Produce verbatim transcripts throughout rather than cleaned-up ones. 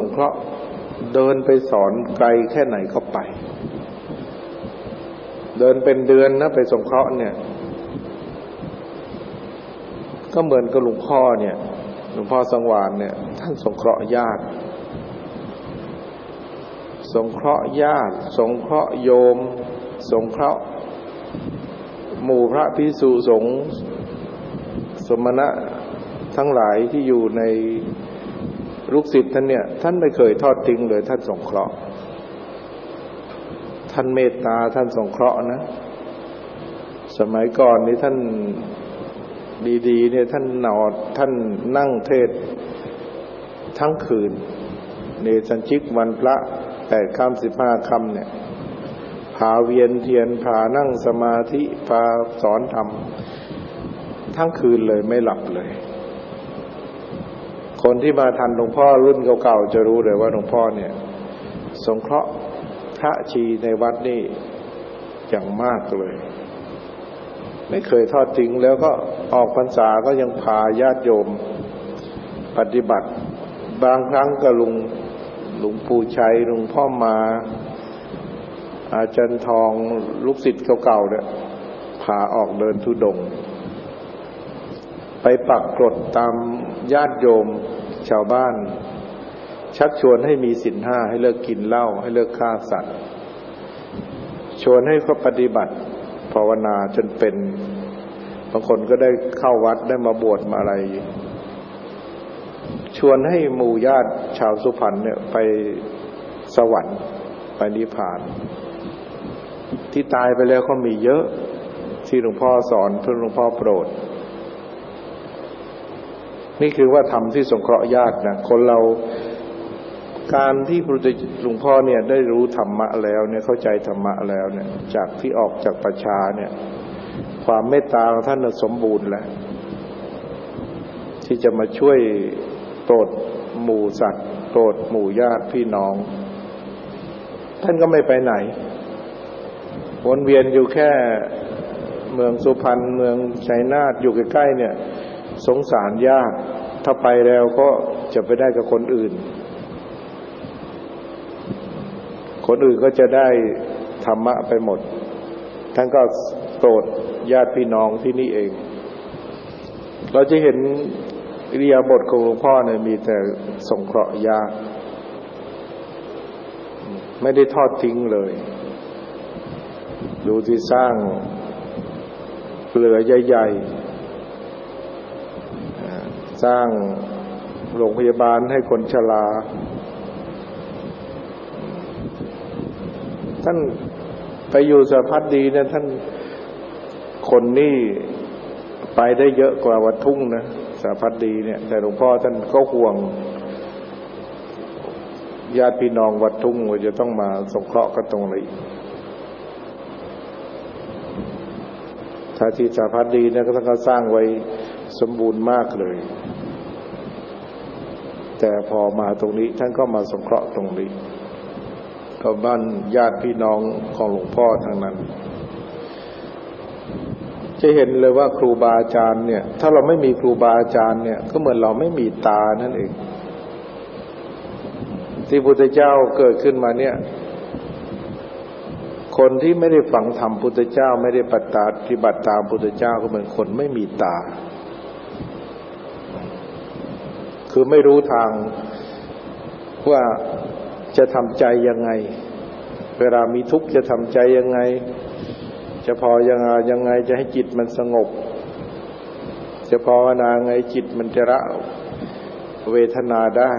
งเคราะห์เดินไปสอนไกลแค่ไหนก็ไปเดินเป็นเดือนนะไปสงเคราะห์เนี่ยก็เหมือนกับหลวงพ่อเนี่ยหลวงพ่อสังวาลเนี่ยท่านสงเคราะห์ญาติสงเคราะห์ญาติสงเคราะห์โยมสงเคราะห์หมู่พระภิกษุสงฆ์สมณะทั้งหลายที่อยู่ในลูกศิษย์ท่านเนี่ยท่านไม่เคยทอดทิ้งเลยท่านสงเคราะห์ท่านเมตตาท่านสงเคราะห์นะสมัยก่อนนี้ท่านดีๆเนี่ยท่านนอนท่านนั่งเทศทั้งคืนเนสัญชิกวันพระแปดค่ำสิบห้าค่ำเนี่ยพาเวียนเทียนพานั่งสมาธิพาสอนธรรมทั้งคืนเลยไม่หลับเลยคนที่มาทันหลวงพ่อรุ่นเก่าๆจะรู้เลยว่าหลวงพ่อเนี่ยสงเคราะห์พระชีในวัดนี่อย่างมากเลยไม่เคยทอดทิ้งแล้วก็ออกพรรษาก็ยังพาญาติโยมปฏิบัติบางครั้งก็ลุงหลวงปู่ชัยหลวงพ่อมาอาจารย์ทองลูกศิษย์เก่าๆเนี่ยพาออกเดินธุดงค์ไปปักกรดตามญาติโยมชาวบ้านชักชวนให้มีศีลห้าให้เลิกกินเหล้าให้เลิกฆ่าสัตว์ชวนให้เขาปฏิบัติภาวนาจนเป็นบางคนก็ได้เข้าวัดได้มาบวชมาอะไรชวนให้หมู่ญาติชาวสุพรรณเนี่ยไปสวรรค์ไปนิพพานที่ตายไปแล้วก็มีเยอะที่หลวงพ่อสอนเพื่อหลวงพ่อโปรดนี่คือว่าธรรมที่สงเคราะห์ญาตินะคนเราการที่พระหลวงพ่อเนี่ยได้รู้ธรรมะแล้วเนี่ยเข้าใจธรรมะแล้วเนี่ยจากที่ออกจากประชาเนี่ยความเมตตาของท่านสมบูรณ์แล้วที่จะมาช่วยโปรดหมู่สัตว์โปรดหมู่ญาติพี่น้องท่านก็ไม่ไปไหนวนเวียนอยู่แค่เมืองสุพรรณเมืองชัยนาทอยู่ใกล้ๆเนี่ยสงสารญาติถ้าไปแล้วก็จะไปได้กับคนอื่นคนอื่นก็จะได้ธรรมะไปหมดท่านก็โปรดญาติพี่น้องที่นี่เองเราจะเห็นอิริยาบถของหลวงพ่อเนี่ยมีแต่สงเคราะห์ญาติไม่ได้ทอดทิ้งเลยดูที่สร้างเหลือใหญ่ๆสร้างโรงพยาบาลให้คนชราท่านไปอยู่สะพัดดีเนี่ยท่านคนนี่ไปได้เยอะกว่าวัดทุ่งนะสะพัดดีเนี่ยแต่หลวงพ่อท่านก็ห่วงญาติพี่น้องวัดทุ่งว่าจะต้องมาสงเคราะห์กันตรงนี้ถ้าที่สะพัดดีเนี่ยก็ท่านก็สร้างไว้สมบูรณ์มากเลยแต่พอมาตรงนี้ท่านก็มาสงเคราะห์ตรงนี้ก็บ้านญาติพี่น้องของหลวงพ่อทั้งนั้นจะเห็นเลยว่าครูบาอาจารย์เนี่ยถ้าเราไม่มีครูบาอาจารย์เนี่ยก็เหมือนเราไม่มีตานั่นเองที่พระพุทธเจ้าเกิดขึ้นมาเนี่ยคนที่ไม่ได้ฟังธรรมพุทธเจ้าไม่ได้ปฏิบัติตามพุทธเจ้าก็เหมือนคนไม่มีตาคือไม่รู้ทางว่าจะทำใจยังไงเวลามีทุกข์จะทำใจยังไงจะพอยังไงยังไงจะให้จิตมันสงบจะภาวนาไงจิตมันจะละเวทนาได้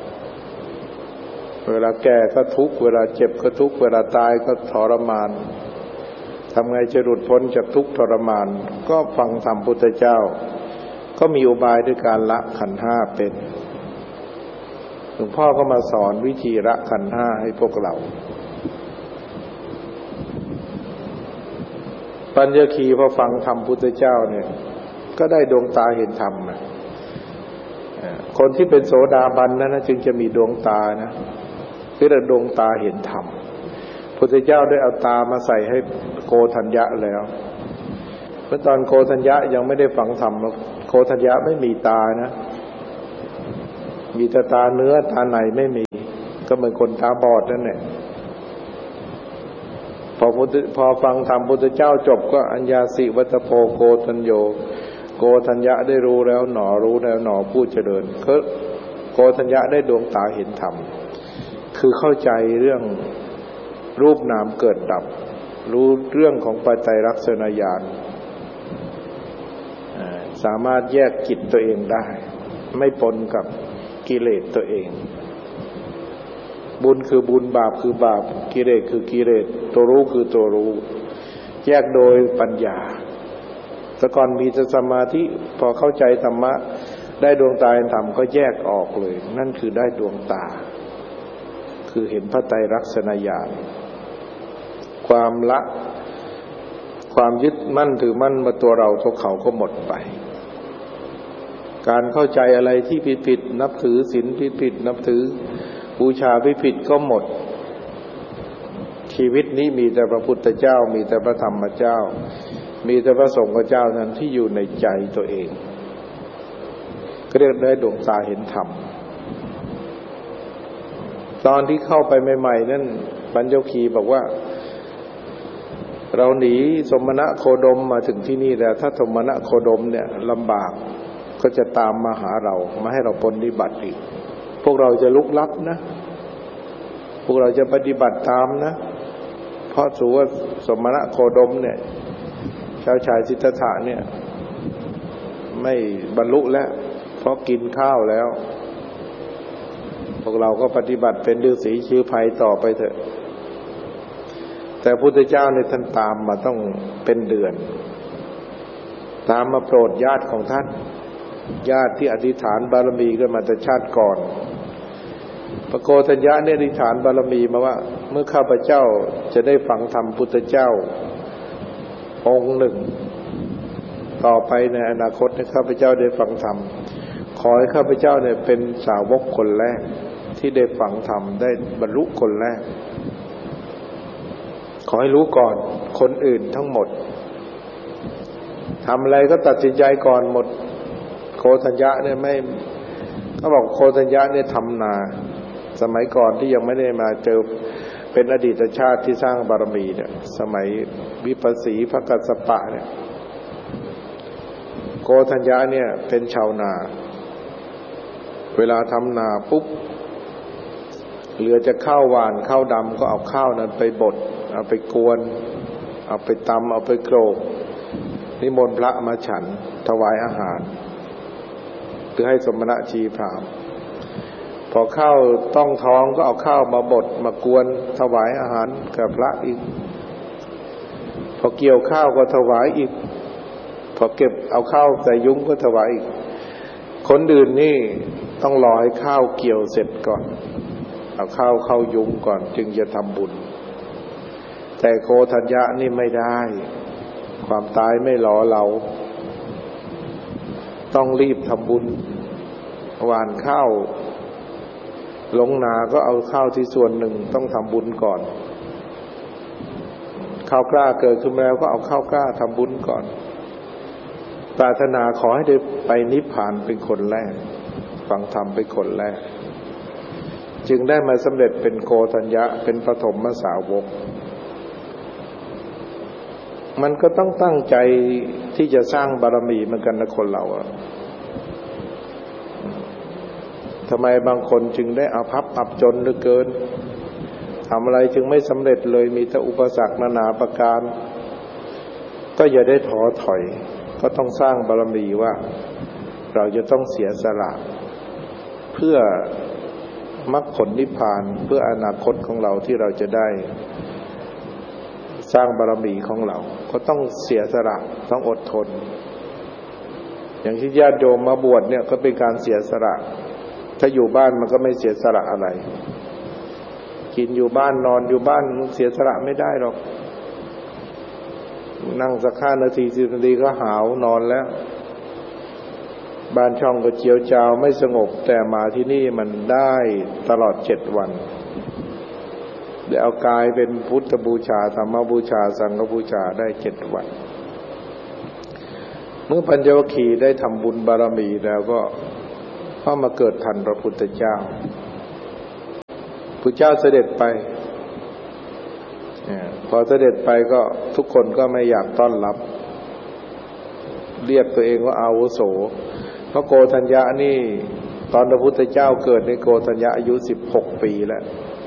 เวลาแก่ก็ทุกข์เวลาเจ็บก็ทุกข์เวลาตายก็ทรมานทำไงจะหลุดพ้นจากทุกข์ทรมานก็ฟังธรรมพุทธเจ้าก็มีอุบายด้วยการละขันธ์ห้าเป็นหลวงพ่อก็มาสอนวิธีละขันธ์ห้าให้พวกเราปัญญคีพอฟังธรรมพุทธเจ้าเนี่ยก็ได้ดวงตาเห็นธรรมนะคนที่เป็นโสดาบันนั้นนะจึงจะมีดวงตานะคือดวงตาเห็นธรรมพุทธเจ้าได้เอาตามาใส่ให้โกฏัญญะแล้วเมื่อตอนโกฏัญญะยังไม่ได้ฟังธรรมโกฏัญญะไม่มีตานะมีแต่ตาเนื้อตาในไม่มีก็เหมือนคนตาบอดนั่นแหละพอพุทธพอฟังธรรมพุทธเจ้าจบก็อัญญาสิวัตโพโกทัญโยโกทัญญะได้รู้แล้วหนอรู้แล้วหนอผู้เจริญคือโกทัญญะได้ดวงตาเห็นธรรมคือเข้าใจเรื่องรูปนามเกิดดับรู้เรื่องของปัจจัยลักษณญาณสามารถแยกจิตตัวเองได้ไม่ปนกับกิเลสตัวเองบุญคือบุญบาปคือบาปกิเลสคือกิเลสตัวรู้คือตัวรู้แยกโดยปัญญาแต่ก่อนมีสมาธิพอเข้าใจธรรมะได้ดวงตาเห็นธรรมก็แยกออกเลยนั่นคือได้ดวงตาคือเห็นพระไตรลักษณญาณความละความยึดมั่นถือมั่นมาตัวเราตัวเขาก็หมดไปการเข้าใจอะไรที่ผิดๆนับถือศีลผิดๆนับถือบูชาผิดๆก็หมดชีวิตนี้มีแต่พระพุทธเจ้ามีแต่พระธรรมเจ้ามีแต่พระสงฆ์เจ้านั้นที่อยู่ในใจตัวเองก็เรียกได้ดวงตาเห็นธรรมตอนที่เข้าไปใหม่ๆนั้นปัญญคีบอกว่าเราหนีสมณะโคดมมาถึงที่นี่แล้วถ้าสมณะโคดมเนี่ยลำบากก็จะตามมาหาเรามาให้เราปฏิบัติอีกพวกเราจะลุกลับนะพวกเราจะปฏิบัติตามนะเพราะถือว่าสมณะโคดมเนี่ยชาวชายสิทธัตถะเนี่ยไม่บรรลุแล้วเพราะกินข้าวแล้วพวกเราก็ปฏิบัติเป็นฤาษีชื่อไพต่อไปเถอะแต่พระพุทธเจ้าในท่านตามมาต้องเป็นเดือนตามมาโปรดญาติของท่านญาติที่อธิษฐานบารมีกันมาแต่ชาติก่อนพระโกฏัญญะเนี่ยอธิษฐานบารมีมาว่าเมื่อข้าพเจ้าจะได้ฟังธรรมพุทธเจ้าองค์หนึ่งต่อไปในอนาคตให้ข้าพเจ้าได้ฟังธรรมขอให้ข้าพเจ้าเนี่ยเป็นสาวกคนแรกที่ได้ฟังธรรมได้บรรลุคนแรกขอให้รู้ก่อนคนอื่นทั้งหมดทำอะไรก็ตัดสินใจก่อนหมดโคฏัญญะเนี่ยไม่เขาบอกโคฏัญญะเนี่ยทำนาสมัยก่อนที่ยังไม่ได้มาเจอเป็นอดีตชาติที่สร้างบารมีเนี่ยสมัยวิปัสสีพระกัสสปะเนี่ยโคฏัญญะเนี่ยเป็นชาวนาเวลาทำนาปุ๊บเหลือจะข้าวหวานข้าวดำก็เอาข้าวนั้นไปบดเอาไปกวนเอาไปตำเอาไปโขลกนิมนต์พระมาฉันถวายอาหารคือให้สมณะชีพราหมณ์พอข้าวต้องท้องก็เอาข้าวมาบดมากวนถวายอาหารกับพระอีกพอเกี่ยวข้าวก็ถวายอีกพอเก็บเอาข้าวใส่ยุ้งก็ถวายอีกคนอื่นนี่ต้องรอให้ข้าวเกี่ยวเสร็จก่อนเอาข้าวเข้ายุ้งก่อนจึงจะทำบุญแต่โคฏัญญะนี่ไม่ได้ความตายไม่รอเราต้องรีบทำบุญหว่านข้าวลงนาก็เอาข้าวที่ส่วนหนึ่งต้องทำบุญก่อนข้าวกล้าเกิดขึ้นแล้วก็เอาข้าวกล้าทำบุญก่อนปรารถนาขอให้ได้ไปนิพพานเป็นคนแรกฟังธรรมเป็นคนแรกจึงได้มาสำเร็จเป็นโกฏัญญะเป็นปฐมสาวกมันก็ต้องตั้งใจที่จะสร้างบารมีเหมือนกันนะคนเราอะทำไมบางคนจึงได้อาภัพอับจนเหลือเกินทำอะไรจึงไม่สำเร็จเลยมีแต่อุปสรรคนานาประการก็อย่าได้ท้อถอยก็ต้องสร้างบารมีว่าเราจะต้องเสียสละเพื่อมรรคผลนิพพานเพื่ออนาคตของเราที่เราจะได้สร้างบารมีของเราก็ต้องเสียสละต้องอดทนอย่างที่ญาติโยมมาบวชเนี่ยก็เป็นการเสียสละถ้าอยู่บ้านมันก็ไม่เสียสละอะไรกินอยู่บ้านนอนอยู่บ้านมันเสียสละไม่ได้หรอกนั่งสักห้านาทีสิบนาทีก็หาวนอนแล้วบ้านช่องก็เจียวจาวไม่สงบแต่มาที่นี่มันได้ตลอดเจ็ดวันได้เอากายเป็นพุทธบูชาธรรมบูชาสังฆบูชาได้เจ็ดวันเมื่อปัญจวัคคีย์ได้ทำบุญบารมีแล้วก็เข้ามาเกิดทันพระพุทธเจ้าพระเจ้าเสด็จไปพอเสด็จไปก็ทุกคนก็ไม่อยากต้อนรับเรียกตัวเองว่าอาวุโสเพราะโกฏัญญะนี่ตอนพระพุทธเจ้าเกิดในโกฏัญญะอายุสิบหกปีแล้ว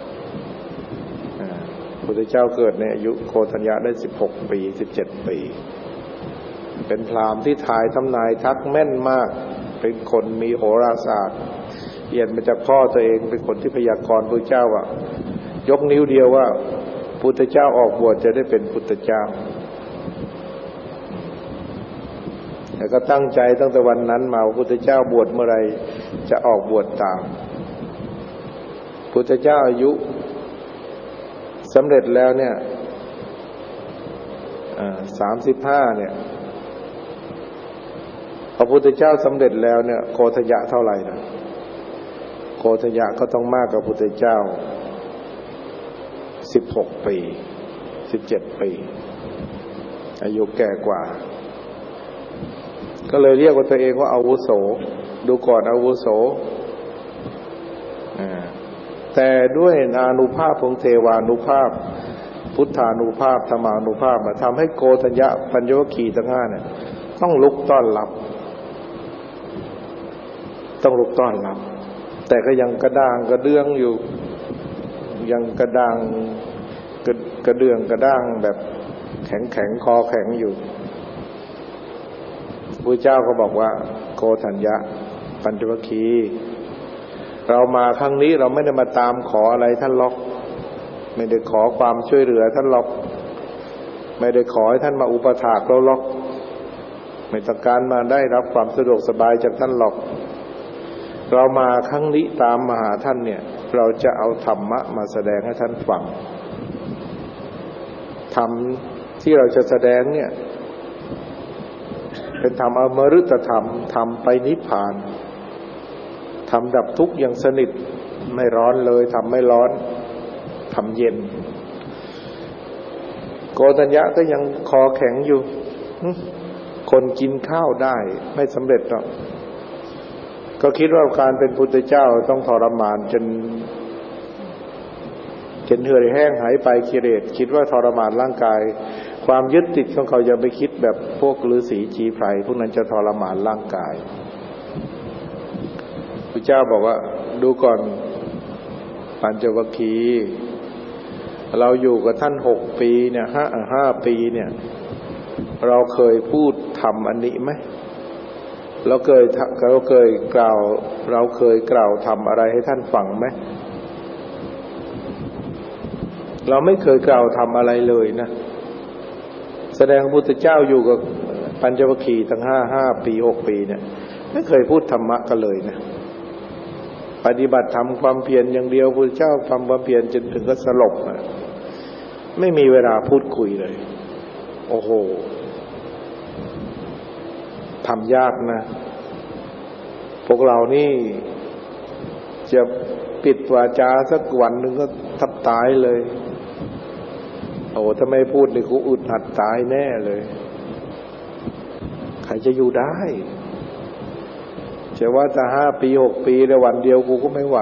พระพุทธเจ้าเกิดในอายุโกฏัญญะได้สิบหกปีสิบเจ็ดปีเป็นพราหมณ์ที่ทายทำนายทักแม่นมากเป็นคนมีโหราศาสตร์เรียนมาจากพ่อตัวเองเป็นคนที่พยากรณ์พระเจ้าว่ายกนิ้วเดียวว่าพุทธเจ้าออกบวชจะได้เป็นพุทธเจ้าแต่ก็ตั้งใจตั้งแต่วันนั้นมาว่าพุทธเจ้าบวชเมื่อไรจะออกบวชตามพุทธเจ้าอายุสำเร็จแล้วเนี่ยสามสิบห้าเนี่ยพระพุทธเจ้าสำเร็จแล้วเนี่ยโกฏัญญะเท่าไหร่นะโกฏัญญะก็ต้องมากกว่าพุทธเจ้าสิบหกปีสิบเจ็ดปีอายุแก่กว่าก็เลยเรียกว่าตัวเองว่าอาวุโสดูก่อนอาวุโสแต่ด้วยอานุภาพของเทวานุภาพพุทธานุภาพธรรมานุภาพมาทำให้โกฏัญญะปัญจวัคคีย์ทั้งห้าเนี่ยต้องลุกต้อนรับต้องลุกต้อนรับแต่ก็ยังกระด้างกระเดื่องอยู่ยังกระด้างกระกระเดื่องกระด้างแบบแข็งแข็งคอแข็งอยู่พระเจ้าก็บอกว่าโกฏัญญะปัญจวัคคีย์เรามาครั้งนี้เราไม่ได้มาตามขออะไรท่านหรอกไม่ได้ขอความช่วยเหลือท่านหรอกไม่ได้ขอให้ท่านมาอุปถากเราหรอกไม่ต้องการมาได้รับความสะดวกสบายจากท่านหรอกเรามาครั้งนี้ตามมาหาท่านเนี่ยเราจะเอาธรรมะมาแสดงให้ท่านฟังธรรมที่เราจะแสดงเนี่ยเป็นธรรมอมฤตธรรมธรรมไปนิพพานธรรมดับทุกข์อย่างสนิทไม่ร้อนเลยธรรมไม่ร้อนธรรมเย็นโกฏัญญะก็ยังคอแข็งอยู่คนกินข้าวได้ไม่สำเร็จหรอกก็คิดว่าการเป็นพุทธเจ้าต้องทรมานจนจนเหือดแห้งหายไปกิเลสคิดว่าทรมานร่างกายความยึดติดของเขาอย่าไปคิดแบบพวกฤาษีชีไพรพวกนั้นจะทรมานร่างกายพระเจ้าบอกว่าดูก่อนปัญจวัคคีย์เราอยู่กับท่านหกปีเนี่ยห้าห้าปีเนี่ยเราเคยพูดธรรมอันนี้ไหมเราเคยเราเคยกล่าวเราเคยกล่าวธรรมอะไรให้ท่านฟังไหมเราไม่เคยกล่าวธรรมอะไรเลยนะแสดงพระพุทธเจ้าอยู่กับปัญจวัคคีย์ทั้งห้าห้าปีหกปีเนี่ยไม่เคยพูดธรรมะกันเลยนะปฏิบัติทำความเพียรอย่างเดียวพระพุทธเจ้าทำความเพียรจนถึงก็สลบไม่มีเวลาพูดคุยเลยโอ้โหทำยากนะพวกเรานี่จะปิดวาจาสักวันหนึ่งก็ทับตายเลยโอ้ถ้าไม่พูดนี่กูอึดอัดตายแน่เลยใครจะอยู่ได้จะว่าจะห้าปีหกปีในวันเดียวกูก็ไม่ไหว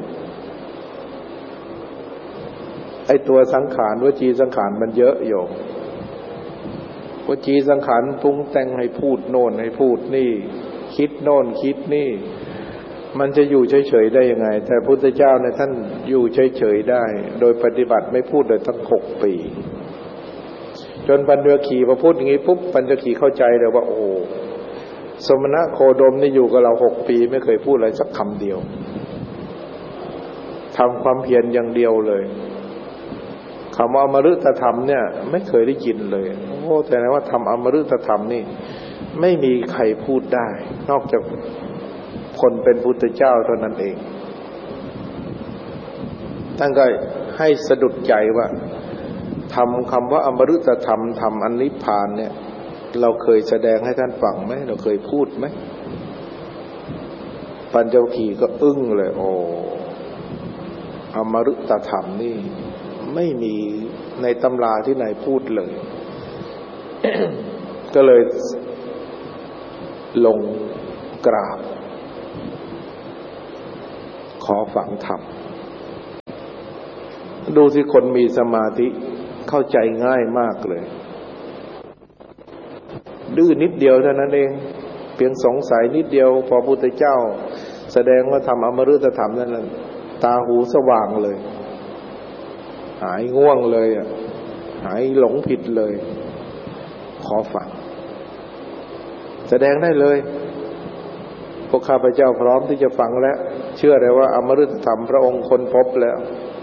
ไอ้ตัวสังขารวจีสังขารมันเยอะอยู่วจีสังขารปรุงแต่งให้พูดโน่นให้พูดนี่คิดโน่นคิดนี่มันจะอยู่เฉยๆได้ยังไงแต่พุทธเจ้าเนี่ยท่านอยู่เฉยๆได้โดยปฏิบัติไม่พูดเลยตั้งหกปีจนปัญจวัคคีย์พอพูดอย่างนี้ปุ๊บปัญจวัคคีย์เข้าใจเลยว่าโอ้สมณะโคดมนี่อยู่กับเราหกปีไม่เคยพูดอะไรสักคำเดียวทำความเพียรอย่างเดียวเลยคำว่าอมฤตธรรมเนี่ยไม่เคยได้ยินเลยโอ้แต่ว่าทำอมฤตธรรมนี่ไม่มีใครพูดได้นอกจากคนเป็นพุทธเจ้าเท่านั้นเองท่านก็ให้สะดุดใจว่าทำคำว่าอมฤตธรรมทำอนิพพานเนี่ยเราเคยแสดงให้ท่านฟังไหมเราเคยพูดไหมปัญจวัคคีย์ก็อึ้งเลยโอ้อมฤตธรรมนี่ไม่มีในตำราที่ไหนพูดเลย ก็เลยลงกราบขอฟังธรรมดูสิคนมีสมาธิเข้าใจง่ายมากเลยดื้อนิดเดียวเท่านั้นเองเพียงสงสัยนิดเดียวพอพระพุทธเจ้าแสดงว่าทำอมฤตธรรมนั่นตาหูสว่างเลยหายง่วงเลยอ่ะหายหลงผิดเลยขอฟังแสดงได้เลยพวกข้าพเจ้าพร้อมที่จะฟังแล้วเชื่อเลยว่าอมฤตธรรมพระองค์ค้นพบแล้ว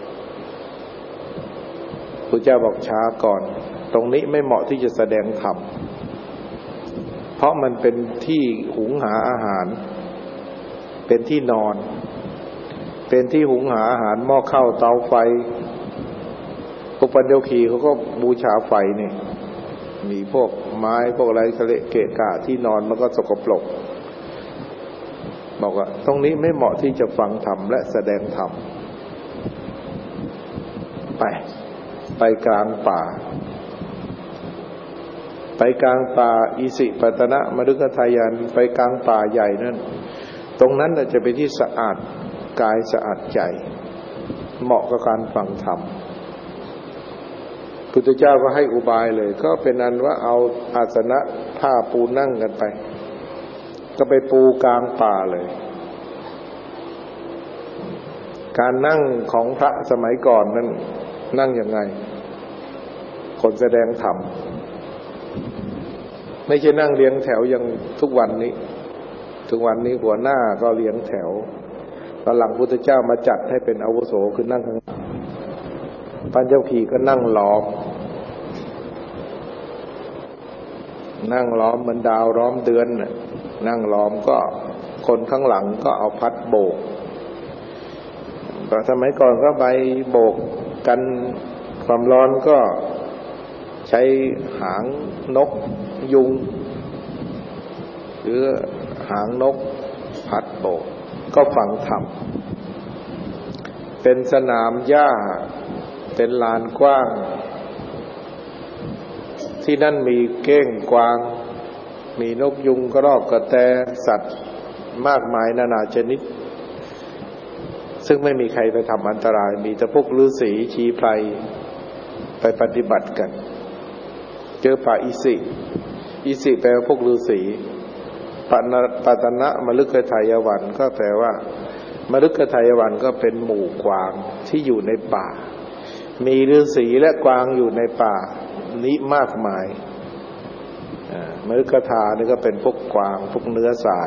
พระเจ้าบอกช้าก่อนตรงนี้ไม่เหมาะที่จะแสดงธรรมเพราะมันเป็นที่หุงหาอาหารเป็นที่นอนเป็นที่หุงหาอาหารหม้อข้าวเตาไฟพวกปัญญคีเขาก็บูชาไฟนี่มีพวกไม้พวกอะไรทะเลเกะกะที่นอนมันก็สกปรกบอกว่าตรงนี้ไม่เหมาะที่จะฟังธรรมและแสดงธรรมไปไปกลางป่าไปกลางป่าอิสิปตนะมฤคทายันไปกลางป่าใหญ่นั่นตรงนั้นจะเป็นที่สะอาดกายสะอาดใจเหมาะกับการฟังธรรมพุทธเจ้าก็ให้อุบายเลยก็เป็นอันว่าเอาอาสนะผ้าปูนั่งกันไปก็ไปปูกลางป่าเลยการนั่งของพระสมัยก่อนนั้นนั่งยังไงคนแสดงธรรมไม่ใช่นั่งเรียงแถวอย่างทุกวันนี้ทุกวันนี้หัวหน้าก็เรียงแถวตอนหลังพุทธเจ้ามาจัดให้เป็นอาวุโสคือนั่งข้างปัญจวัคคีย์ก็นั่งล้อมนั่งล้อมเหมือนดาวล้อมเดือนน่ะนั่งล้อมก็คนข้างหลังก็เอาพัดโบกแต่สมัยก่อนก็ใบโบกกันความร้อนก็ใช้หางนกยุงหรือหางนกพัดโบกก็ฟังธรรมเป็นสนามหญ้าเป็นลานกว้างที่นั่นมีเก้งกวางมีนกยุงกระรอกกระแตสัตว์มากมายนานาชนิดซึ่งไม่มีใครไปทำอันตรายมีแต่พวกฤาษีชีไพรไปปฏิบัติกันเจอป่าอิสิอิสิแปลว่าพวกฤาษีปตนะมฤคทายวันก็แปลว่ามฤคทายวันก็เป็นหมู่กวางที่อยู่ในป่ามีฤาษีและกวางอยู่ในป่านี้มากมายมฤคทานี่ก็เป็นพวกกวางพวกเนื้อสาย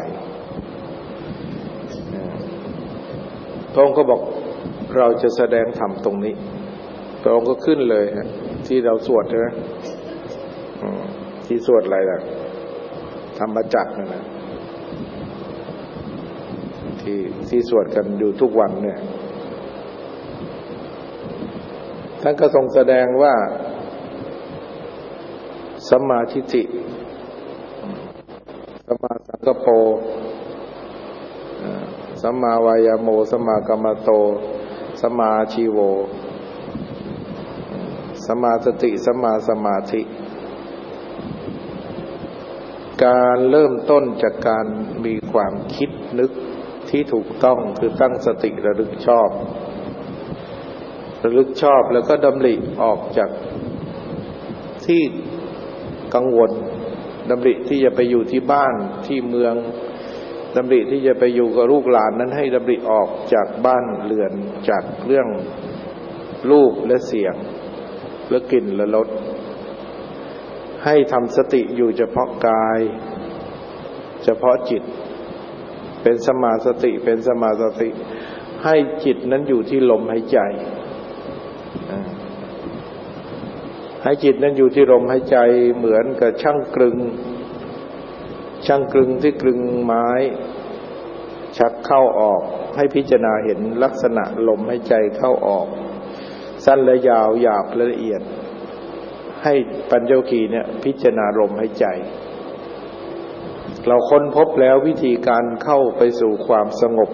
พระองค์ก็บอกเราจะแสดงธรรมตรงนี้พระองค์ก็ขึ้นเลยฮะที่เราสวดใช่ไหมที่สวดอะไรล่ะธรรมจักรนั่นนะที่ที่สวดกันอยู่ทุกวันเนี่ยท่านก็ทรงแสดงว่าสัมมาทิฏฐิสัมมาสังกัปโปสัมมาวายโมสัมมากัมมันโตสัมมาอาชีโวสัมมาสติสัมมาสมาธิการเริ่มต้นจากการมีความคิดนึกที่ถูกต้องคือตั้งสติระลึกชอบระลึกชอบแล้วก็ดำริออกจากที่กังวลดำริที่จะไปอยู่ที่บ้านที่เมืองดำริที่จะไปอยู่กับลูกหลานนั้นให้ดำริออกจากบ้านเรือนจากเรื่องรูปและเสียงและกลิ่นและรสให้ทำสติอยู่เฉพาะกายเฉพาะจิตเป็นสมาสติเป็นสมาสติให้จิตนั้นอยู่ที่ลมหายใจให้จิตนั้นอยู่ที่ลมหายใจเหมือนกับช่างกลึงช่างกลึงที่กลึงไม้ชักเข้าออกให้พิจารณาเห็นลักษณะลมหายใจเข้าออกสั้นและยาวหยาบและละเอียดให้ปัญจวัคคีย์เนี่ยพิจารณาลมหายใจเราค้นพบแล้ววิธีการเข้าไปสู่ความสงบ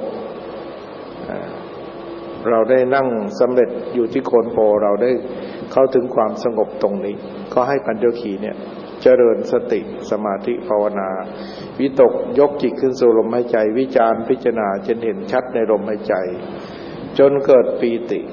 เราได้นั่งสำเร็จอยู่ที่โคนโพเราได้เข้าถึงความสงบตรงนี้ก็ให้ปัญจวัคคีย์เนี่ยเจริญสติสมาธิภาวนาวิตกยกจิตขึ้นสู่ลมหายใจวิจารพิจารณาจนเห็นชัดในลมหายใจจนเกิดปีติ